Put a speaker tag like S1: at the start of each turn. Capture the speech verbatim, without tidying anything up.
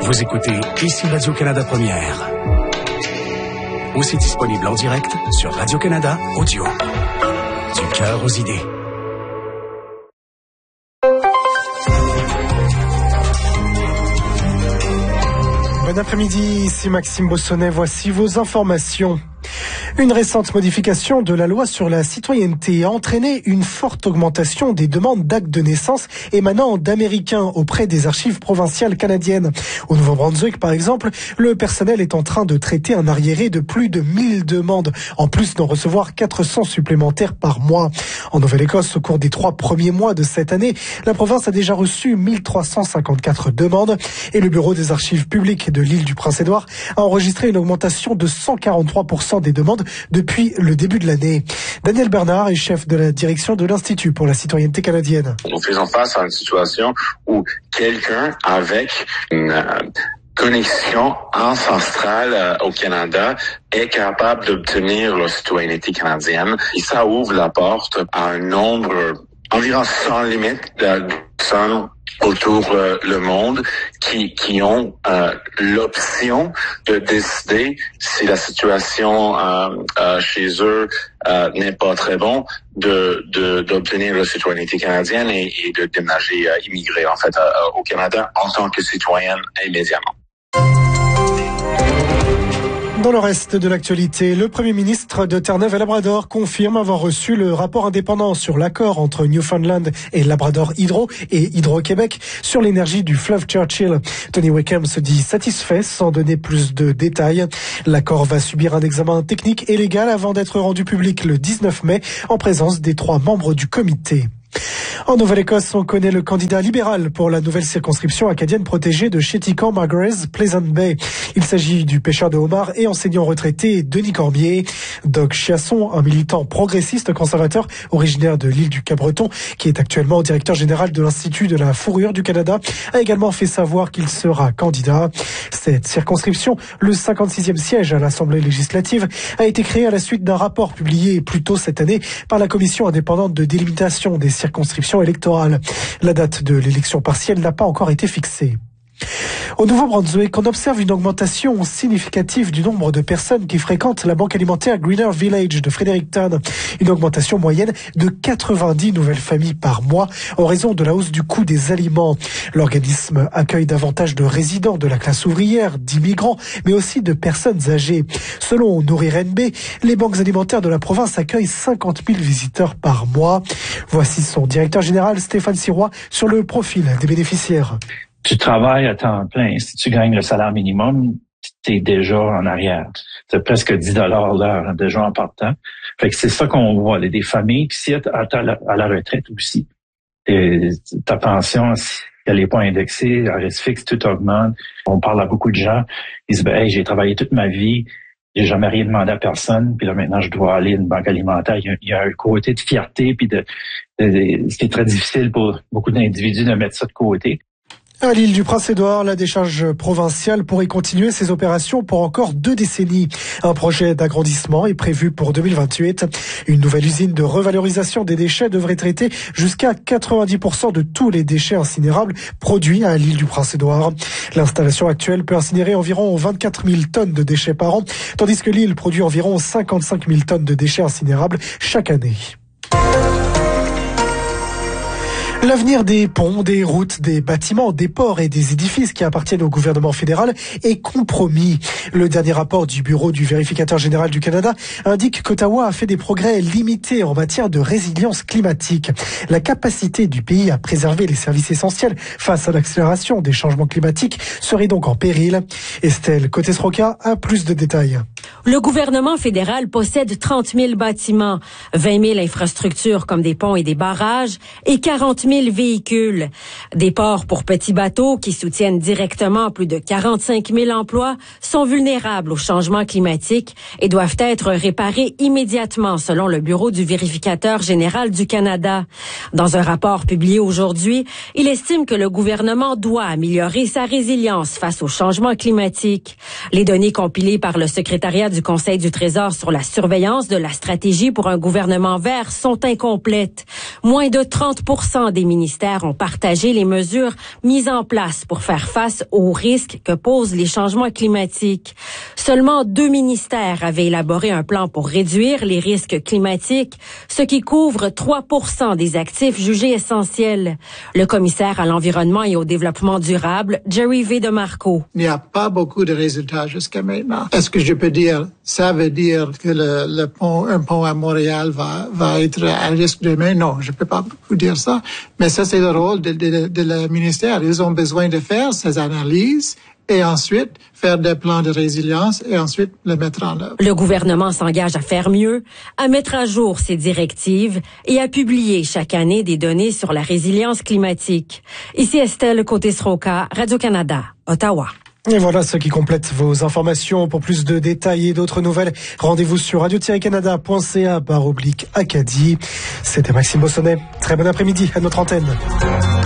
S1: Vous écoutez ici Radio-Canada Première. Aussi disponible en direct sur Radio-Canada Audio. Du cœur aux idées.
S2: Bon après-midi, ici Maxime Bossonnet, voici vos informations. Une récente modification de la loi sur la citoyenneté a entraîné une forte augmentation des demandes d'actes de naissance émanant d'Américains auprès des archives provinciales canadiennes. Au Nouveau-Brunswick, par exemple, le personnel est en train de traiter un arriéré de plus de mille demandes, en plus d'en recevoir quatre cents supplémentaires par mois. En Nouvelle-Écosse, au cours des trois premiers mois de cette année, la province a déjà reçu mille trois cent cinquante-quatre demandes et le Bureau des archives publiques de l'île du Prince-Édouard a enregistré une augmentation de cent quarante-trois pour cent des demandes depuis le début de l'année. Daniel Bernard est chef de la direction de l'Institut pour la citoyenneté canadienne.
S3: Nous faisons face à une situation où quelqu'un avec une euh, connexion ancestrale euh, au Canada est capable d'obtenir la citoyenneté canadienne et ça ouvre la porte à un nombre environ sans limite de personnes autour euh, le monde qui qui ont euh, l'option de décider si la situation euh, euh, chez eux euh, n'est pas très bon de de d'obtenir la citoyenneté canadienne et, et de déménager, euh, immigrer en fait euh, au Canada en tant que citoyenne immédiatement.
S2: Dans le reste de l'actualité, le Premier ministre de Terre-Neuve-et-Labrador confirme avoir reçu le rapport indépendant sur l'accord entre Newfoundland et Labrador Hydro et Hydro-Québec sur l'énergie du fleuve Churchill. Tony Wickham se dit satisfait sans donner plus de détails. L'accord va subir un examen technique et légal avant d'être rendu public le dix-neuf mai en présence des trois membres du comité. En Nouvelle-Écosse, on connaît le candidat libéral pour la nouvelle circonscription acadienne protégée de Chéticamp-Margaret Pleasant Bay. Il s'agit du pêcheur de homard et enseignant retraité Denis Cormier. Doug Chiasson, un militant progressiste conservateur originaire de l'île du Cap-Breton, qui est actuellement directeur général de l'Institut de la fourrure du Canada, a également fait savoir qu'il sera candidat. Cette circonscription, le cinquante-sixième siège à l'Assemblée législative, a été créée à la suite d'un rapport publié plus tôt cette année par la Commission indépendante de délimitation des circonscriptions électorales. La date de l'élection partielle n'a pas encore été fixée. Au Nouveau-Brunswick, on observe une augmentation significative du nombre de personnes qui fréquentent la banque alimentaire Greener Village de Fredericton. Une augmentation moyenne de quatre-vingt-dix nouvelles familles par mois en raison de la hausse du coût des aliments. L'organisme accueille davantage de résidents de la classe ouvrière, d'immigrants, mais aussi de personnes âgées. Selon Nourrir N B, les banques alimentaires de la province accueillent cinquante mille visiteurs par mois. Voici son directeur général, Stéphane Sirois, sur le profil des bénéficiaires.
S4: Tu travailles à temps plein. Si tu gagnes le salaire minimum, tu es déjà en arrière. C'est presque dix dollars l'heure déjà en partant. Fait que c'est ça qu'on voit. Des familles, puis si tu es à la retraite aussi, et ta pension, si elle n'est pas indexée, elle reste fixe, tout augmente. On parle à beaucoup de gens. Ils disent, ben, hey, j'ai travaillé toute ma vie, j'ai jamais rien demandé à personne, puis là maintenant je dois aller à une banque alimentaire. Il y a, il y a un côté de fierté, puis de, de, de ce qui est très difficile pour beaucoup d'individus de mettre ça de côté.
S2: À l'île du Prince-Édouard, la décharge provinciale pourrait continuer ses opérations pour encore deux décennies. Un projet d'agrandissement est prévu pour deux mille vingt-huit. Une nouvelle usine de revalorisation des déchets devrait traiter jusqu'à quatre-vingt-dix pour cent de tous les déchets incinérables produits à l'île du Prince-Édouard. L'installation actuelle peut incinérer environ vingt-quatre mille tonnes de déchets par an, tandis que l'île produit environ cinquante-cinq mille tonnes de déchets incinérables chaque année. L'avenir des ponts, des routes, des bâtiments, des ports et des édifices qui appartiennent au gouvernement fédéral est compromis. Le dernier rapport du Bureau du vérificateur général du Canada indique qu'Ottawa a fait des progrès limités en matière de résilience climatique. La capacité du pays à préserver les services essentiels face à l'accélération des changements climatiques serait donc en péril. Estelle Côté-Sroca a plus de détails.
S5: Le gouvernement fédéral possède trente mille bâtiments, vingt mille infrastructures comme des ponts et des barrages et quarante mille véhicules. Des ports pour petits bateaux qui soutiennent directement plus de quarante-cinq mille emplois sont vulnérables au changement climatique et doivent être réparés immédiatement selon le Bureau du vérificateur général du Canada. Dans un rapport publié aujourd'hui, il estime que le gouvernement doit améliorer sa résilience face au changement climatique. Les données compilées par le secrétariat du Conseil du Trésor sur la surveillance de la stratégie pour un gouvernement vert sont incomplètes. Moins de trente pour cent des ministères ont partagé les mesures mises en place pour faire face aux risques que posent les changements climatiques. Seulement deux ministères avaient élaboré un plan pour réduire les risques climatiques, ce qui couvre trois pour cent des actifs jugés essentiels. Le commissaire à l'environnement et au développement durable, Jerry V. DeMarco.
S6: Il n'y a pas beaucoup de résultats jusqu'à maintenant. Est-ce que je peux dire, ça veut dire que le, le pont, un pont à Montréal va, va être à risque demain? Non, je peux pas vous dire ça. Mais ça, c'est le rôle de, de, de le ministère. Ils ont besoin de faire ces analyses et ensuite faire des plans de résilience et ensuite le mettre en œuvre.
S5: Le gouvernement s'engage à faire mieux, à mettre à jour ses directives et à publier chaque année des données sur la résilience climatique. Ici Estelle Côté-Sroka, Radio-Canada, Ottawa.
S2: Et voilà ce qui complète vos informations. Pour plus de détails et d'autres nouvelles, rendez-vous sur radio tiret canada point c a barre oblique Acadie. C'était Maxime Bossonnet. Très bon après-midi à notre antenne.